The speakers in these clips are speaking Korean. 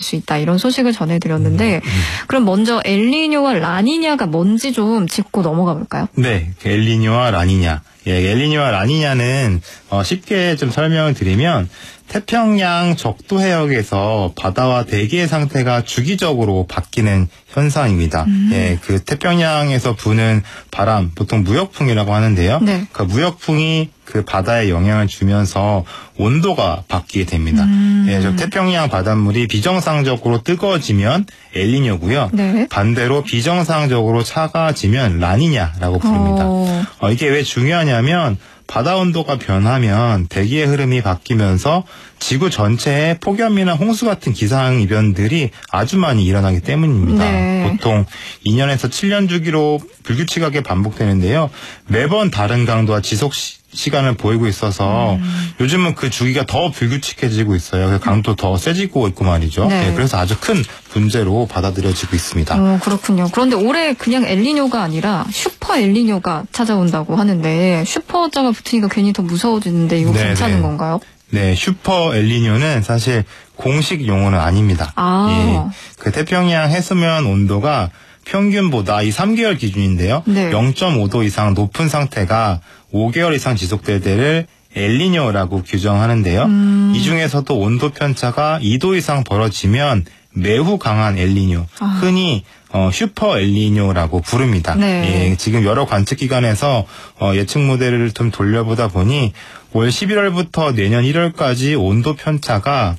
수 있다. 이런 소식을 전해드렸는데 그럼 먼저 엘니뇨와 라니냐가 뭔지 좀 짚고 넘어가 볼까요? 네, 엘니뇨와 라니냐. 예, 엘니뇨와 라니냐는 쉽게 좀 설명을 드리면 태평양 적도 해역에서 바다와 대기의 상태가 주기적으로 바뀌는 현상입니다. 예, 그 태평양에서 부는 바람, 보통 무역풍이라고 하는데요. 네. 그 무역풍이 그 바다에 영향을 주면서 온도가 바뀌게 됩니다. 예, 저 태평양 바닷물이 비정상적으로 뜨거워지면 엘니뇨고요. 네. 반대로 비정상적으로 차가워지면 라니냐라고 부릅니다. 이게 왜 중요하냐면 바다 온도가 변하면 대기의 흐름이 바뀌면서 지구 전체에 폭염이나 홍수 같은 기상 이변들이 아주 많이 일어나기 때문입니다. 네. 보통 2년에서 7년 주기로 불규칙하게 반복되는데요. 매번 다른 강도와 지속 시간을 보이고 있어서 요즘은 그 주기가 더 불규칙해지고 있어요. 강도 더 세지고 있고 말이죠. 네. 네, 그래서 아주 큰 문제로 받아들여지고 있습니다. 그렇군요. 그런데 올해 그냥 엘니뇨가 아니라 슈퍼 엘니뇨가 찾아온다고 하는데 슈퍼자가 붙으니까 괜히 더 무서워지는데 이거 괜찮은 건가요? 네, 슈퍼 엘니뇨는 사실 공식 용어는 아닙니다. 예, 그 태평양 해수면 온도가 평균보다 이 3개월 기준인데요. 네. 0.5도 이상 높은 상태가 5개월 이상 지속될 때를 엘니뇨라고 규정하는데요. 이 중에서도 온도 편차가 2도 이상 벌어지면 매우 강한 엘니뇨, 흔히 슈퍼 엘니뇨라고 부릅니다. 네. 예, 지금 여러 관측기관에서 예측 모델을 좀 돌려보다 보니 올 11월부터 내년 1월까지 온도 편차가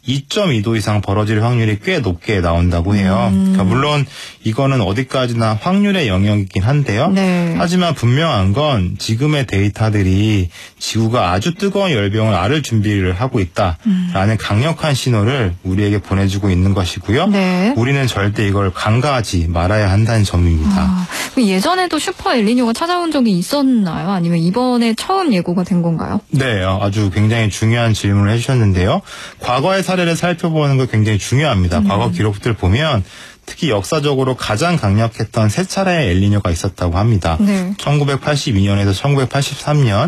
2.2도 이상 벌어질 확률이 꽤 높게 나온다고 해요. 그러니까 물론 이거는 어디까지나 확률의 영역이긴 한데요. 네. 하지만 분명한 건 지금의 데이터들이 지구가 아주 뜨거운 열병을 앓을 준비를 하고 있다라는 강력한 신호를 우리에게 보내주고 있는 것이고요. 네. 우리는 절대 이걸 간과하지 말아야 한다는 점입니다. 예전에도 슈퍼 엘니뇨가 찾아온 적이 있었나요? 아니면 이번에 처음 예고가 된 건가요? 네, 아주 굉장히 중요한 질문을 해주셨는데요. 과거의 사례를 살펴보는 거 굉장히 중요합니다. 과거 기록들 보면 특히 역사적으로 가장 강력했던 세 차례의 엘니뇨가 있었다고 합니다. 네. 1982년에서 1983년,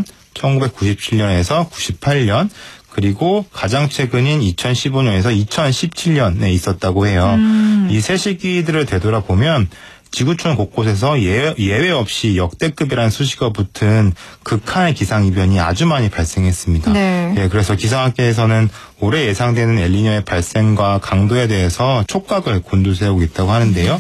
1997년에서 98년, 그리고 가장 최근인 2015년에서 2017년에 있었다고 해요. 이 세 시기들을 되돌아보면 지구촌 곳곳에서 예외 없이 역대급이라는 수식어 붙은 극한의 기상이변이 아주 많이 발생했습니다. 네. 예, 그래서 기상학계에서는 올해 예상되는 엘니뇨의 발생과 강도에 대해서 촉각을 곤두세우고 있다고 하는데요.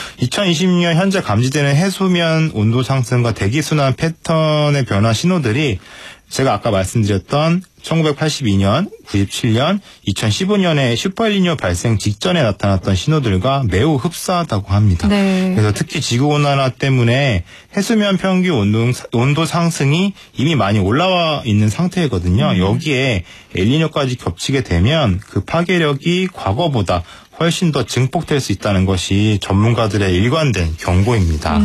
2020년 현재 감지되는 해수면 온도 상승과 대기순환 패턴의 변화 신호들이 제가 아까 말씀드렸던 1982년, 97년, 2015년에 슈퍼엘니뇨 발생 직전에 나타났던 신호들과 매우 흡사하다고 합니다. 네. 그래서 특히 지구온난화 때문에 해수면 평균 온도 상승이 이미 많이 올라와 있는 상태거든요. 여기에 엘니뇨까지 겹치게 되면 그 파괴력이 과거보다 훨씬 더 증폭될 수 있다는 것이 전문가들의 일관된 경고입니다.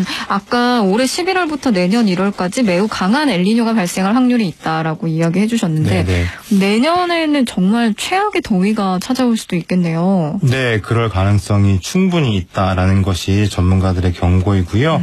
아까 올해 11월부터 내년 1월까지 매우 강한 엘니뇨가 발생할 확률이 있다라고 이야기해 주셨는데 네네. 내년에는 정말 최악의 더위가 찾아올 수도 있겠네요. 네, 그럴 가능성이 충분히 있다라는 것이 전문가들의 경고이고요.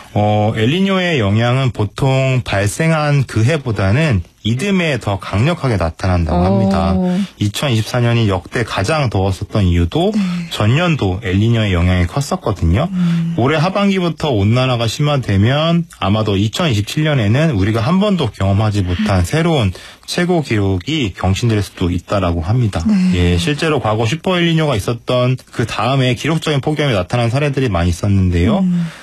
엘니뇨의 영향은 보통 발생한 그 해보다는 이듬해 더 강력하게 나타난다고 합니다. 2024년이 역대 가장 더웠었던 이유도 전년도 엘니뇨의 영향이 컸었거든요. 올해 하반기부터 온난화가 심화되면 아마도 2027년에는 우리가 한 번도 경험하지 못한 새로운 최고 기록이 경신될 수도 있다라고 합니다. 네. 예, 실제로 과거 슈퍼 엘니뇨가 있었던 그 다음에 기록적인 폭염이 나타난 사례들이 많이 있었는데요.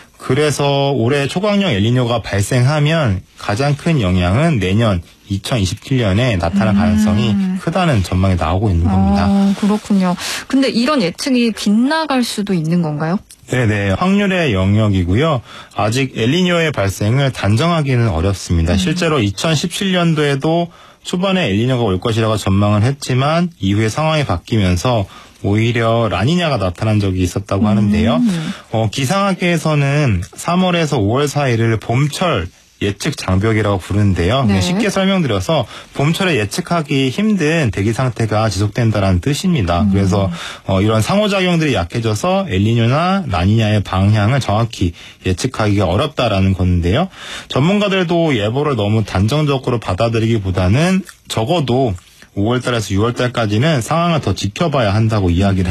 그래서 올해 초강력 엘니뇨가 발생하면 가장 큰 영향은 내년 2027년에 나타날 가능성이 크다는 전망이 나오고 있는 겁니다. 그렇군요. 근데 이런 예측이 빗나갈 수도 있는 건가요? 네네, 확률의 영역이고요. 아직 엘니뇨의 발생을 단정하기는 어렵습니다. 실제로 2017년도에도 초반에 엘니뇨가 올 것이라고 전망을 했지만 이후에 상황이 바뀌면서 오히려 라니냐가 나타난 적이 있었다고 하는데요. 기상학계에서는 3월에서 5월 사이를 봄철 예측 장벽이라고 부르는데요. 네. 쉽게 설명드려서 봄철에 예측하기 힘든 대기 상태가 지속된다는 뜻입니다. 그래서 이런 상호작용들이 약해져서 엘니뇨나 라니냐의 방향을 정확히 예측하기가 어렵다라는 건데요. 전문가들도 예보를 너무 단정적으로 받아들이기보다는 적어도 5월달에서 6월달까지는 상황을 더 지켜봐야 한다고 이야기를